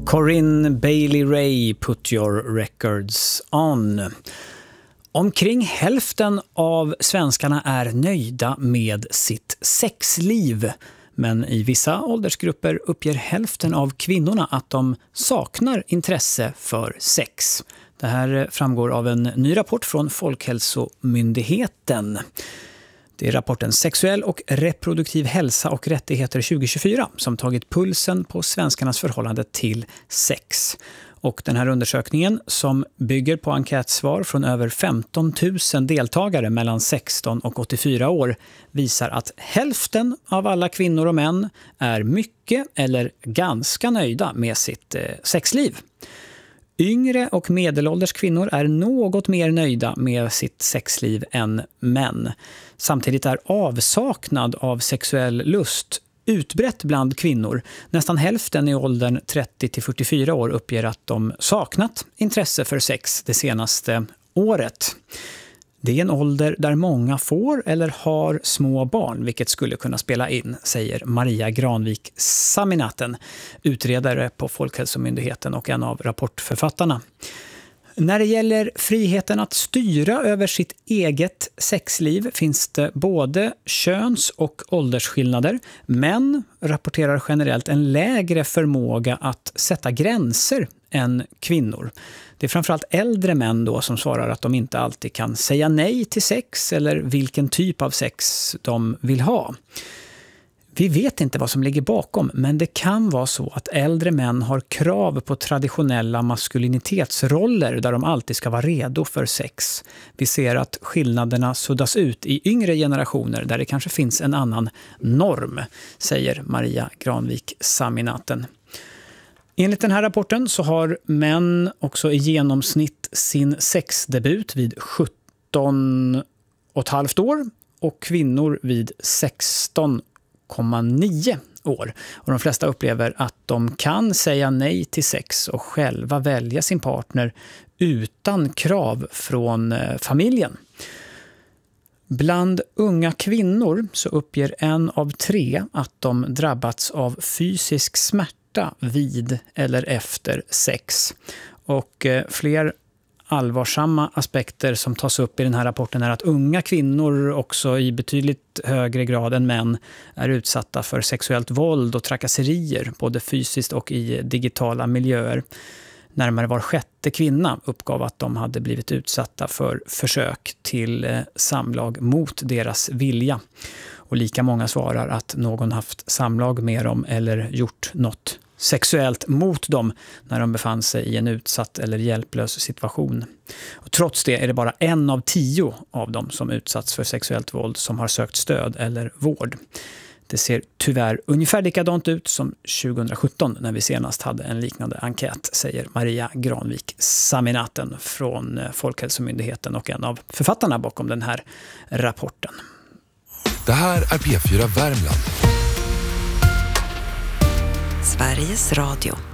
Corinne Bailey Rae, Put Your Records On. Omkring hälften av svenskarna är nöjda med sitt sexliv. Men i vissa åldersgrupper uppger hälften av kvinnorna att de saknar intresse för sex. Det här framgår av en ny rapport från Folkhälsomyndigheten. Det är rapporten Sexuell och reproduktiv hälsa och rättigheter 2024 som tagit pulsen på svenskarnas förhållande till sex. Och den här undersökningen, som bygger på enkätsvar från över 15 000 deltagare mellan 16 och 84 år, visar att hälften av alla kvinnor och män är mycket eller ganska nöjda med sitt sexliv. Yngre och medelålders kvinnor är något mer nöjda med sitt sexliv än män. Samtidigt är avsaknad av sexuell lust utbrett bland kvinnor. Nästan hälften i åldern 30-44 år uppger att de saknat intresse för sex det senaste året. Det är en ålder där många får eller har små barn, vilket skulle kunna spela in, säger Maria Granvik Saminaten, utredare på Folkhälsomyndigheten och en av rapportförfattarna. När det gäller friheten att styra över sitt eget sexliv finns det både köns- och åldersskillnader. Män rapporterar generellt en lägre förmåga att sätta gränser än kvinnor. Det är framförallt äldre män då som svarar att de inte alltid kan säga nej till sex eller vilken typ av sex de vill ha. Vi vet inte vad som ligger bakom, men det kan vara så att äldre män har krav på traditionella maskulinitetsroller där de alltid ska vara redo för sex. Vi ser att skillnaderna suddas ut i yngre generationer där det kanske finns en annan norm, säger Maria Granvik Saminaten. Enligt den här rapporten så har män också i genomsnitt sin sexdebut vid 17,5 år och kvinnor vid 16,9 år. Och de flesta upplever att de kan säga nej till sex och själva välja sin partner utan krav från familjen. Bland unga kvinnor så uppger 1 av 3 att de drabbats av fysisk smärta vid eller efter sex. Och fler allvarsamma aspekter som tas upp i den här rapporten är att unga kvinnor också i betydligt högre grad än män är utsatta för sexuellt våld och trakasserier, både fysiskt och i digitala miljöer. Närmare var 6:e kvinna uppgav att de hade blivit utsatta för försök till samlag mot deras vilja. Och lika många svarar att någon haft samlag med dem eller gjort något sexuellt mot dem när de befann sig i en utsatt eller hjälplös situation. Och trots det är det bara 1 av 10 av dem som utsatts för sexuellt våld som har sökt stöd eller vård. Det ser tyvärr ungefär likadant ut som 2017 när vi senast hade en liknande enkät, säger Maria Granvik Saminaten från Folkhälsomyndigheten och en av författarna bakom den här rapporten. Det här är P4 Värmland. Sveriges Radio.